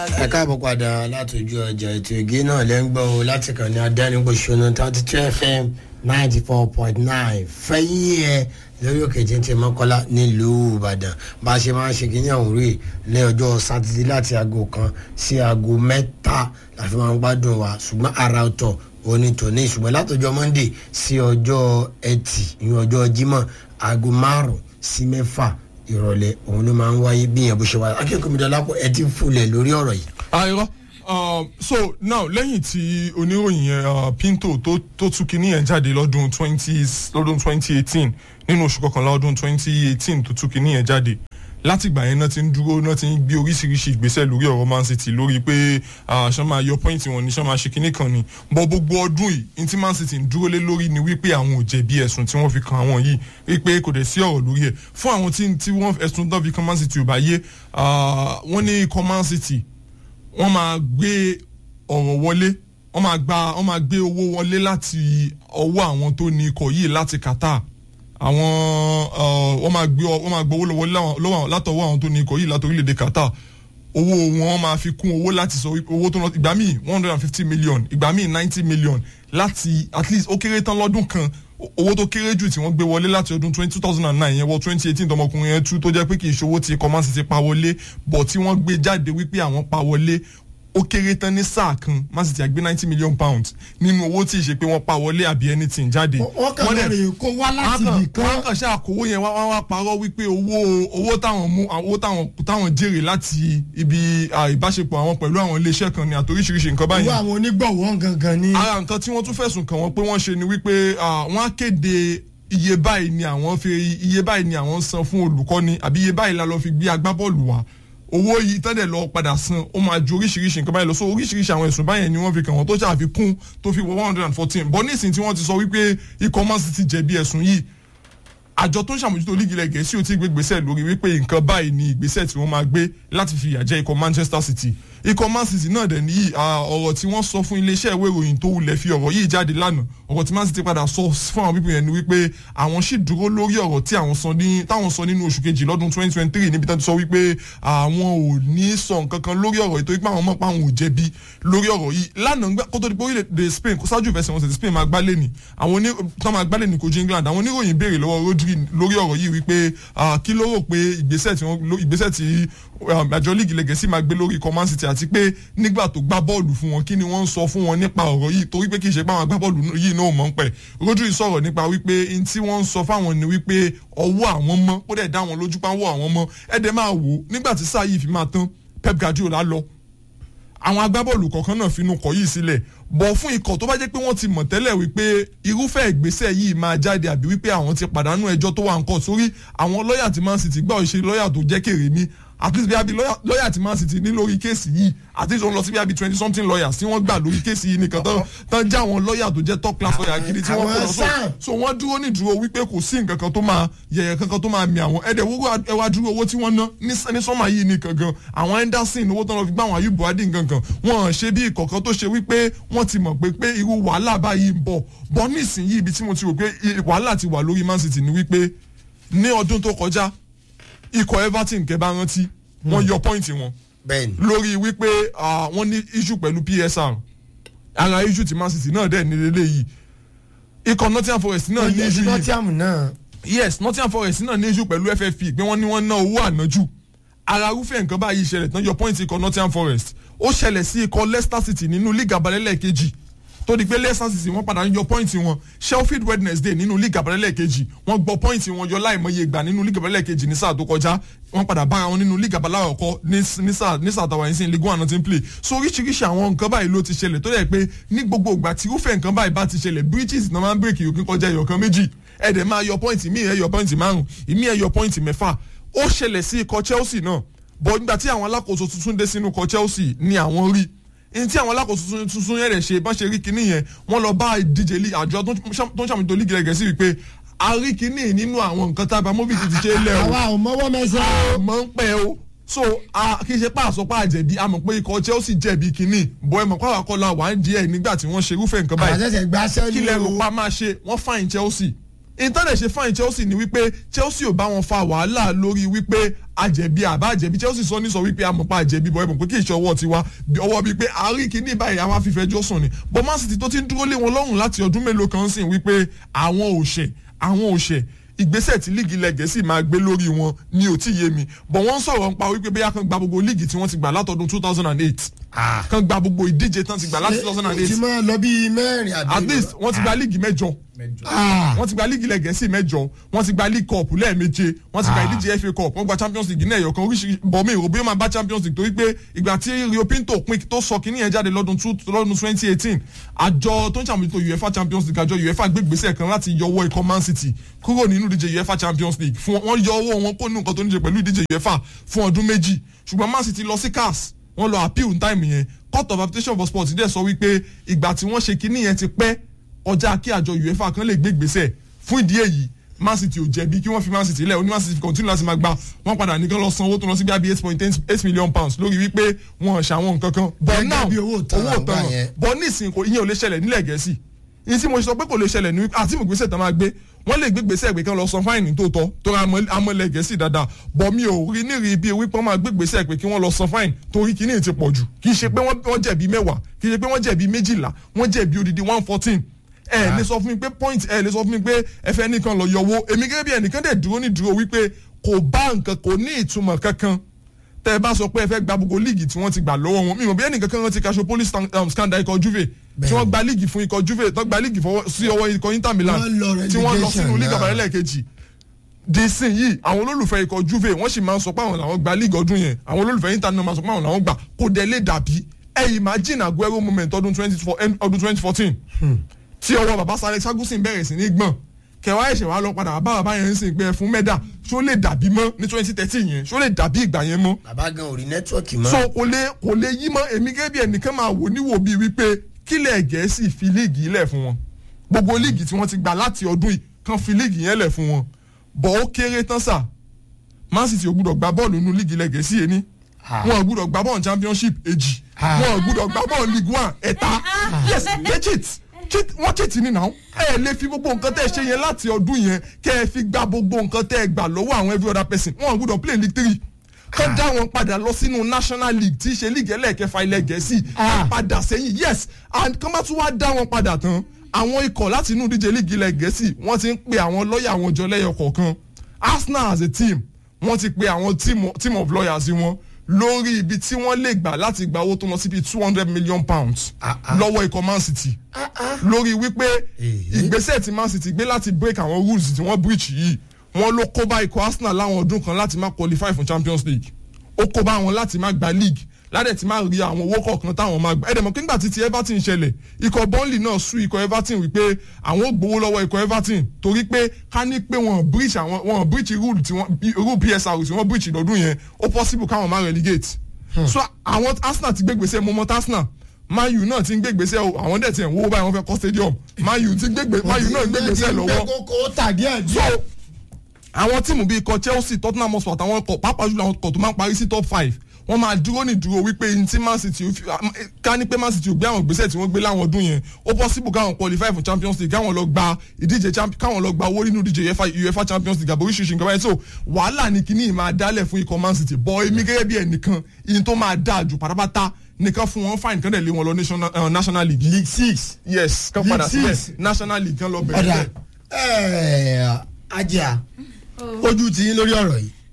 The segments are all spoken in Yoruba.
ẹ káàbọ̀ padà látòjú ọjà ètò ìgé náà lẹ́ngbọ́n o láti kàn ní adánìkòṣónú 32 FM 94.9 fẹ́yìn ẹ lórí òkè jíǹtì mọ́kọ́lá nílùú ìbàdàn bá a ṣe máa ń ṣe kíní ọ̀hún rí ní ọjọ́ sátidé láti aago 1 sí aago 3 láti máa ń gbádùn wa ṣùgbọ́n ara ọ̀tọ̀ òní tòní ṣùgbọ́n látọjọ́ monday sí ọjọ́ ẹtì ìyẹn ọjọ́ jímọ̀ aago 5 sí 6 ìrọ̀lẹ́ òun ló máa ń wáyé bí yẹn bó ṣe wáyé akẹ́kọ̀ọ́ mi dọ́lápọ̀ ẹ ti fúlẹ̀ lórí ọ̀rọ̀ yìí. ayọ̀ so now lẹ́yìn tí oníròyìn yẹn Pinto tó tú kinní yẹn jáde lọ́dún 2018 nínú oṣù kọkànlá ọdún 2018 tó tú kinní yẹn jáde látìgbà yẹn náà ti ń dúró náà ti ń gbé oríṣiríṣi ìgbésẹ̀ lórí ọ̀rọ̀ Man City lórí pé ṣé máa yọ pọ́ìntì wọn ní ṣé máa ṣe kinní kan ni bọ́ gbogbo ọdún yìí ní tí Man City ń dúró lé lórí ni wípé àwọn ò jẹ̀bi ẹ̀sùn tí wọ́n fi kan àwọn yìí wípé kò dẹ̀ sí ọ̀rọ̀ lórí ẹ̀ fún àwọn tí wọ́n ẹ̀sùn tó fi kan Man City ò bá yé wọ́n ní ikọ̀ Man City wọ́n máa gbé ọ̀rọ̀ wọlé wọ́n máa gbé owó wọlé láti ọwọ́ àwọn tó ní ikọ̀ yìí láti Qatar àwọn wọ́n máa gbé owó lọ́wọ́ látọwọ́ àwọn tó ní ikọ̀ yìí láti orílẹ̀-èdè Qatar owó wọn máa fi kún owó láti sọ owó tó lọ ìgbà míì 150 million ìgbà míì 90 million láti at least ó kéré tán lọ́dún kan owó tó kéré jù tí wọ́n gbé wọlé láti ọdún 2009 yẹn wọ 2018 tọmọkùnrin yẹn tú tó jẹ́ pé kì í ṣe owó tí ikọ̀ Man City pa wọlé bọ̀ tí wọ́n gbé jáde wípé àwọn pa wọlé ó kéré tán ní sáà kan Man City àgbé 90 million pounds nínú owó tí ì ṣe pé wọ́n pa wọlé àbí anything jáde. wọ́n kàn lọ rè kó wá láti ibì kan. wọ́n kàn ṣe àkówó yẹn wá parọ́ wípé owó táwọn jèrè láti ibi ìbáṣepọ̀ àwọn pẹ̀lú àwọn iléeṣẹ́ kan ní àtoríṣiríṣi nǹkan báyìí. owó àwọn onígbọ̀wọ́ gangan ni. ara nǹkan tí wọ́n tún fẹ̀sùn kàn wọ́n pé wọ́n ṣe ni wípé wọ́n á kéde iye báyìí ni àwọn san fún olùkọ́ni àbí iye báyìí la lọ fi gbé agbábọ́ọ̀lù wá owó yìí tẹ́lẹ̀ lọ padà san ó máa ju oríṣiríṣi nǹkan báyìí lọ so oríṣiríṣi àwọn ẹ̀sùn báyẹn ni wọ́n fi kàn wọ́n tó ṣàfikún tó fi wọ 114 bọ́ nísìnyí tí wọ́n ti sọ wípé ikọ̀ Man City jẹ̀bi ẹ̀sùn yìí àjọ tó ń ṣàmójútó líìgì ilẹ̀ Gẹ̀ẹ́sì ò tí ì gbé gbèsè lórí wípé nǹkan báyìí ni ìgbésẹ̀ tí wọ́n máa gbé láti fi ìyà jẹ ikọ̀ Manchester City ikọ̀ Man City náà dẹ̀ ní ọ̀rọ̀ tí wọ́n sọ fún iléeṣẹ́ ìwé ìròyìn tó wulẹ̀ fi ọ̀rọ̀ yìí jáde lánàá ọ̀rọ̀ tí Man City padà sọ fún àwọn pípọ̀ yẹn ni wípé àwọn sì dúró lórí ọ̀rọ̀ tí táwọn sọ nínú oṣù kejì lọ́dún 2023 níbi tí wọ́n ti sọ wípé àwọn ò ní sọ nǹkan kan lórí ọ̀rọ̀ ètò ìpá àwọn mọ̀ pé àwọn ò jẹ̀bi lórí ọ̀rọ̀ yìí lánàá kó tó di pé orílẹ̀-èdè Spain kó ṣáájú ìfẹsẹ̀wọnsẹ̀ Spain máa gbálẹ̀ ní tó máa gbálẹ̀ ní kojú England àwọn oníròyìn béèrè lọ́wọ́ Rodri lórí ọ̀rọ̀ yìí wípé kí ló rò pé ìgbésẹ̀ tí àjọ líìgì ilẹ̀ Gẹ̀ẹ́sì máa gbé lórí ikọ̀ Man City àti pé nígbà tó gbá bọ́ọ̀lù fún wọn kí ni wọ́n ń sọ fún wọn nípa ọ̀rọ̀ yìí torí pé kì í ṣe pé àwọn agbábọ́ọ̀lù yìí náà mọ̀ ń pẹ̀ Rodri sọ̀rọ̀ nípa wípé n tí wọ́n ń sọ fáwọn ni wípé ọwọ́ àwọn mọ́ ó dẹ̀ dá wọn lójú pé ọwọ́ àwọn mọ́ ẹ̀dẹ̀ máa wò nígbà tí sáà yìí fi máa tán Pep Guardiola lọ àwọn agbábọ́ọ̀lù kọ̀ọ̀kan náà finú kọ̀ yìí sílẹ̀ bọ̀ fún ikọ̀ tó bá jẹ́ pé wọ́n ti mọ̀ tẹ́lẹ̀ wípé irúfẹ́ ìgbésẹ̀ yìí máa jáde àbí wípé àwọn ti pàdánù ẹjọ́ tó wà ń kọ̀ sórí àwọn lọ́ọ̀yà tí Man City gbà ṣe lọ́ọ̀yà tó jẹ́ kèrè mi at least bí abi lọ́ọ̀yà tí Man City ní lórí kéèsì yìí at least wọ́n lọ sí bí abi 20 something lawyers tí wọ́n gbà lórí kéèsì yìí nìkan tán já àwọn lọ́ọ̀yà tó jẹ́ top class lọ́ọ̀yà gidi tí wọ́n kọ́ lọ so wọ́n dúró ní dúró wípé kò sí nǹkan kan tó máa yẹ̀yẹ̀ kankan tó máa mi àwọn ẹ̀dẹ̀ ẹwà dúró owó tí wọ́n ná ní sọ́mà yìí nìkan gan àwọn Henderson owó tán lọ fi gbá àwọn Ayub Buhari nǹkan kan wọ́n ṣe bí ìkọ̀kan tó ṣe wípé wọ́n ti mọ̀ pé irú wàhálà báyìí ń bọ̀ nísìnyí ibi tí mo ti rò pé wàhálà ti wà lórí Man City ni wípé ní ọdún tó kọjá ikọ̀ Everton kẹ́ bá rántí wọ́n yọ pọ́ìntì wọn lórí wípé wọ́n ní issue pẹ̀lú PSR ara issue ti Man City náà dẹ̀ ní lélẹ́yìí ikọ̀ Nottingham Forest náà ní issue yìí yes Nottingham Forest náà ní issue pẹ̀lú FFP pé wọ́n ní wọ́n ná owó ànájù ara irúfẹ́ nǹkan báyìí ṣẹlẹ̀ tán yọ pọ́ìntì ikọ̀ Nottingham Forest ó ṣẹlẹ̀ sí ikọ̀ Leicester City nínú league abalẹ́lẹ̀ kejì tó di pé Leicester City wọ́n padà ń yọ pọ́ìntì wọn Sheffield Wednesday nínú league abalẹ́lẹ̀ kejì wọ́n gbọ́ pọ́ìntì wọn yọ láìmọye ìgbà nínú league abalẹ́lẹ̀ kejì ní sáà tó kọjá wọ́n padà bára wọn nínú league abalẹ́lẹ̀ ọkọ ní sáà tàwa yẹn sí league one ti ń play so oríṣiríṣi àwọn nǹkan báyìí ló ti ṣẹlẹ̀ tó yẹ pé ní gbogbo ìgbà tí irúfẹ́ nǹkan báyìí bá ti ṣẹlẹ̀ breaches náà máa ń break yòókì kọjá ẹ̀yọ̀kan méjì ẹ̀dẹ̀ máa yọ pọ́ìntì míì ẹ̀ yọ pọ́ìntì 5 ìmí ẹ̀ yọ pọ́ìntì 6 ó ṣẹlẹ̀ sí ikọ̀ Chelsea náà bọ̀ nígbà tí àwọn alákòóso tuntun dé sínú ikọ̀ Chelsea ni àwọn rí ní tí àwọn alákòóso tuntun yẹn rẹ̀ ṣe bá ṣe rí kinní yẹn wọ́n lọ bá ìdíje àjọ tó ń ṣàmùtò líìgì rẹ̀ Gẹ̀ẹ́sì wípé a rí kinní nínú àwọn nǹkan tá a bá móbìtì ti ṣe lẹ̀ o àwa ò mọ́wọ́ mẹ́sẹ̀ mọ̀ ń pẹ́ o so kì í ṣe pàṣọpá àjẹbí a mọ̀ pé ikọ̀ Chelsea jẹ̀bi kinní bọ́ ẹ mọ̀ pé àwọn akọ́lá wà ń di ẹ̀ nígbà tí wọ́n ṣe irúfẹ́ nǹkan báyìí kí lẹ́rù pa máa ṣe wọ́n fáìn Chelsea ìtọ́lẹ̀ ṣe fáìn Chelsea ni wípé Chelsea ò bá wọn fa wàhálà lórí wípé àjẹbí àbá àjẹbí Chelsea sọ ní sọ wípé àmọ̀pá àjẹbí bọ̀ ẹ̀bùn pé kì í ṣe ọwọ́ tiwa ọwọ́ bíi pé àárín kìíní báyìí àwọn afífẹ́jọ́ sùn ni but Man City tó ti ń dúró lé wọn lọ́rùn láti ọdún mélòó kan sìn wípé àwọn òṣè ìgbésẹ̀ tí líìgì ilẹ̀ Gẹ̀ẹ́sì máa gbé lórí wọn ni ò tí yé mi but wọ́n ń sọ̀rọ̀ nípa wípé bóyá kan gba gbogbo líìgì tí wọ́n ti gbà látọdún 2008 kan gba gbogbo ìdíje tán ti gbà láti 2008 ti máa lọ bí mẹ́rin àbí at least wọ́n ti gba líìgì mẹ́jọ wọ́n ti gba líìgì ilẹ̀ Gẹ̀ẹ́sì mẹ́jọ wọ́n ti gba league cup lẹ́ẹ̀méje wọ́n ti gba ìdíje FA cup wọ́n gba Champions League ní ẹ̀yọ̀kan oríṣiríṣi bọ̀mí ìròbí ó máa bá Champions League torí pé ìgbà tí Rio Pinto pín tó sọ kínní yẹn jáde lọ́dún 2018 àjọ tó ń ṣàmójútó UEFA Champions League àjọ UEFA gbé ìgbésẹ̀ kan láti yọwọ́ ikọ̀ Man City kúrò nínú ìdíje UEFA Champions League fún wọ́n yọ owó wọn kó nínú nǹkan tó níje pẹ̀lú ìdíje UEFA fún ọdún méjì ṣùgbọ́n Man City lọ sí CAS wọ́n lọ appeal time yẹn Court of Arbitration for Sport dẹ̀ sọ wípé ìgbà tí wọ́n ṣe kínní yẹn ti pẹ́ ọjà kí àjọ UEFA kan lè gbé ìgbésẹ̀ fún ìdí èyí Man City ò jẹ̀bi kí wọ́n fi Man City lẹ̀ oní Man City continue láti máa gba wọ́n padà nìkan lọ san owó tó lọ sí bí i £8.8 million lórí wípé wọ́n ṣàwọn nǹkan kan but now owó tán but nísìnyí kò ìyẹn ò lè ṣẹlẹ̀ nílẹ̀ Gẹ̀ẹ́sì ní tí mo sọ pé kò lè ṣẹlẹ̀ ní àti mo gbèsè tán máa gbé wọ́n lè gbé gbèsè pé kí wọ́n lọ san fáìnì tó tọ́ tó ra amọ̀lẹ̀ Gẹ̀ẹ́sì dáadáa but mi ò rí nírí bí wípé wọ́n máa gbé gbèsè pé kí wọ́n lọ san fáìnì torí kíní ti pọ̀ jù kì í ṣe pé wọ́n jẹ̀bi 10 kì í ṣe pé wọ́n jẹ̀bi 12 wọ́n jẹ̀bi odidi 114 ẹ lè sọ fún mi pé point ẹ lè sọ fún mi pé ẹ fẹ́ nìkan lọ yọwọ́ èmi gẹ́gẹ́ bí ẹnìkan dẹ̀ dúró ní dúró wípé kò bá nǹkan kò ní ìtumọ̀ kankan tẹ́ ẹ bá sọ pé ẹ fẹ́ gba gbogbo líìgì tí wọ́n ti gbà lọ́wọ́ wọn mímọ̀ bí ẹnìkan kan rántí Calciopoli scandal ikọ̀ Juve tí wọ́n gba líìgì fún ikọ̀ Juve tó gba líìgì sí ọwọ́ ikọ̀ Inter Milan tí wọ́n lọ sínú líìgì àbálẹ̀ kejì disin yìí àwọn olólùfẹ́ ikọ̀ Juve wọ́n sì máa ń sọ pé àwọn làwọn gba líìgì ọdún yẹn àwọn olólùfẹ́ Inter náà máa sọ pé àwọn làwọn gbà kò dẹ̀ lè dàbí ẹ imagine Aguero moment ọdún 2014 tí ọwọ́ bàbá Sir Alex Ferguson bẹ̀rẹ̀ sí ní gbọ̀n kẹwàá ẹ̀ṣẹ̀ wa lọ padà bá bàbá yẹn ń sìn pé fún mẹ́dà ṣó lè dàbí mọ́ ní 2013 yẹn ṣó lè dàbí ìgbà yẹn mọ́. bàbá gan ò rí nẹ́tíwọ̀kì mọ́. so kò lè yí mọ́ èmi gẹ́gẹ́ bí ẹnìkan máa wò níwò bíi wípé kílẹ̀ Gẹ̀ẹ́sì fi líìgì lẹ̀ fún wọn gbogbo líìgì tí wọ́n ti gbà láti ọdún yìí kan fi líìgì yẹn lẹ̀ fún wọn bọ̀ ó kéré tán sà Man City ò gbúdọ̀ gbá bọ́ọ̀lù nínú líìgì ilẹ̀ Gẹ̀ẹ́sì yẹn ní wọn ò gbúdọ̀ gbá bọ́ọ̀lù Championship èjì wọn ò gbúdọ̀ gbá bọ́ọ̀lù League One ẹ̀ta yes they wọ́n cheat ní náà ẹ lè fi gbogbo nǹkan tẹ́ ẹ ṣe yẹn láti ọdún yẹn kẹ́ ẹ fi gba gbogbo nǹkan tẹ́ ẹ gbà lọ́wọ́ àwọn every other person wọ́n gbọ́dọ̀ play League 3 kọ́ dá wọn padà lọ sínú National League tí í ṣe league ẹlẹ́ẹ̀kẹfà ilẹ̀ Gẹ̀ẹ́sì padà sẹ́yìn yes and kọ́ bá tún wá dá wọn padà tán àwọn ikọ̀ láti inú díje league ilẹ̀ Gẹ̀ẹ́sì wọ́n ti ń pe àwọn lọ́ọ̀yà wọn jọ lẹ́yọ kọ̀ọ̀kan Arsenal as a team wọ́n ti pe àwọn team of lawyers wọn lórí ibi tí wọ́n lè gbà láti gba owó tó lọ síbi £200 million lọ́wọ́ ikọ̀ Man City lórí wípé ìgbésẹ̀ tí Man City gbé láti break àwọn rules tí wọ́n breach yìí wọ́n ló kó bá ikọ̀ Arsenal láwọn ọdún kan láti má qualify fún Champions League ó kó bá wọn láti má gba league ládẹ̀ tí máa rí àwọn owó kọ̀ọ̀kan táwọn máa gbà ẹ̀dẹ̀mọ̀ kí nígbà tí ti Everton ṣẹlẹ̀ ikọ̀ Burnley náà sú ikọ̀ Everton wípé àwọn ò gbowó lọ́wọ́ ikọ̀ Everton torí pé ká ní pé wọ́n breach rule PSR tí wọ́n breach lọ́dún yẹn ó possible káwọn máa relegate so àwọn Arsenal ti gbé gbèsè mọ́mọ́ Arsenal Man U náà ti ń gbé gbèsè àwọn dẹ̀ ti ń wó báyìí wọ́n fẹ́ kọ́ stadium Man U náà gbé gbèsè lọ́wọ́ so àwọn tíìmù bíi ikọ̀ Chelsea Tottenham Hotspur àtàwọn ọkọ̀ pàápàá jùlọ àwọn ọkọ̀ tó máa ń parí sí top 5 wọ́n máa dúró ní dúró wípé ní tí Man City ká ní pé Man City ò gbé àwọn ìgbésẹ̀ tí wọ́n gbé láwọn ọdún yẹn ó possible káwọn qualify for Champions League káwọn lọ gba ìdíje káwọn lọ gba owó nínú ìdíje UEFA Champions League àbò oríṣiríṣi nǹkan báyìí so wàhálà ní kíní máa dálẹ̀ fún ikọ̀ Man City bọ́ èmi gẹ́gẹ́ bí ẹnìkan ìyẹn tó máa dáa jù pátápátá nìkan fún wọn fine kan dẹ̀ lé wọn lọ National League League 6 yes kan padà síbẹ̀ National League kan lọ bẹ̀rẹ̀ bẹ́ẹ̀. Ajá ojú ti yín lórí ọ̀rọ̀ yìí.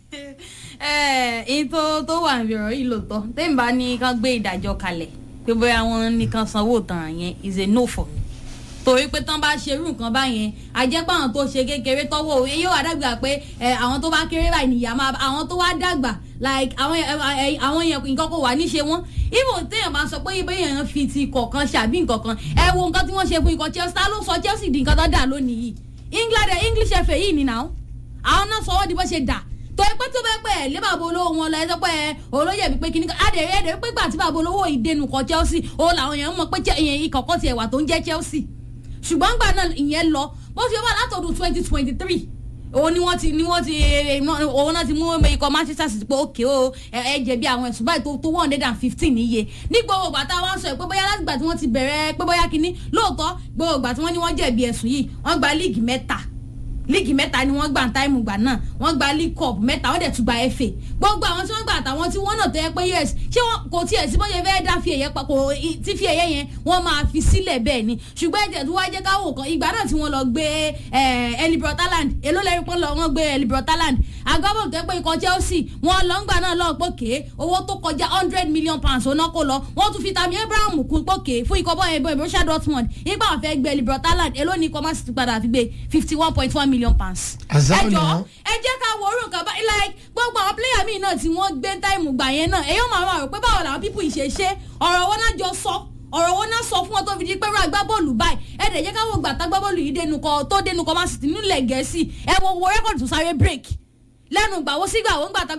in tó wà níbi ọ̀rọ̀ yìí lóòótọ́ tẹ́yìn bá ní kán gbé ìdájọ́ kalẹ̀ pé bóyá wọ́n ní kán sanwó tán yẹn is a no for me torí pé tán bá ṣerú nǹkan báyẹn àjẹpọ̀ àwọn tó ṣe kékeré tọ́wọ́ òye yóò wá dàgbà pé àwọn tó bá kéré báyìí nìyà máa àwọn tó wá dàgbà like àwọn yẹn nǹkan kò wà níṣe wọn even téèyàn máa sọ pé ibẹ̀ yẹn fi ti kọ̀ọ̀kan ṣàbí nǹkan kan ẹ wo nǹkan tí wọ́n ṣe fún ikọ̀ Chelsea ta ló sọ Chelsea di nǹkan tó dà lónìí yìí English FA yìí ni now àwọn náà sọ wọ́n di bó ṣe dà tó ẹ pé tó bẹ́ẹ̀ pẹ́ lé bàbá olówó wọn lọ ẹ sọ pé olóyè mi pé kíní kan àdèrè pé gbà tí bàbá olówó ìdènù kọ Chelsea ó làwọn èèyàn mọ̀ pé ìkọ̀kọ̀ tiẹ̀ wà tó ń jẹ́ Chelsea ṣùgbọ́n gbà náà ìyẹn lọ bó ṣe wà látọdún 2023 òun ni wọ́n ti òun náà ti mú ikọ̀ Manchester City pé òkè o ẹ jẹ̀bi àwọn ẹ̀sùn báyìí tó 115 níye ní gbogbo ìgbà tá a wá ń sọ pé bóyá láti gbà tí wọ́n ti bẹ̀rẹ̀ pé bóyá kíní lóòótọ́ gbogbo ìgbà tí wọ́n ní wọ́n jẹ̀bi ẹ̀sùn yìí wọ́n gba líìgì 3 líìgì mẹ́ta ni wọ́n gbà táìmù gbà náà wọ́n gba league cup mẹ́ta wọ́n dẹ̀ tún gba FA gbogbo àwọn tí wọ́n gbà àtàwọn tí wọ́n náà tó yẹ pé US ṣé wọn kò tiẹ̀ sí bọ́yẹ fẹ́ẹ́ dá fi ẹ̀yẹ papọ̀ tí fi ẹ̀yẹ yẹn wọ́n máa fi sílẹ̀ bẹ́ẹ̀ ni ṣùgbọ́n ẹ̀jẹ̀ tó wá jẹ́ káwọ́ kan ìgbà náà tí wọ́n lọ gbé Elibro Talent èló lẹ́rìí pọ́n lọ wọ́n gbé Elibro Talent agbábọ̀ tó yẹ pé ikọ̀ Chelsea wọ́n lọ ń gbà náà lọ pòkè owó tó kọjá £100 million ọ̀nà kó lọ wọ́n tún fi Tammy Abraham kún pòkè fún ikọ̀ bọ́ọ̀ ẹ̀bọ̀n Borussia Dortmund nígbà wọ́n fẹ́ gbé Elibro Talent èló ní ikọ̀ Man City padà fi gbé £51.1 million. ẹjọ́ ẹ jẹ́ ká wo orúkọ bá like gbogbo àwọn pílẹ̀yà míì náà tí wọ́n gbé táìmù gbà yẹn náà èyí ó máa rò pé báwo làwọn pípù ìṣeṣe ọ̀rọ̀ wọn náà jọ sọ ọ̀rọ̀ wọn náà sọ fún wọn tó fi di pé rú agbábọ́ọ̀lù báyìí ẹ̀dẹ̀ jẹ́ káwọn gbà tá agbábọ́ọ̀lù yìí dénú kọ Man City nílẹ̀ Gẹ̀ẹ́sì ẹ wo rẹ́kọ̀dù tó sáré break lẹ́nu gbàwó sígbàwó ń gbà tá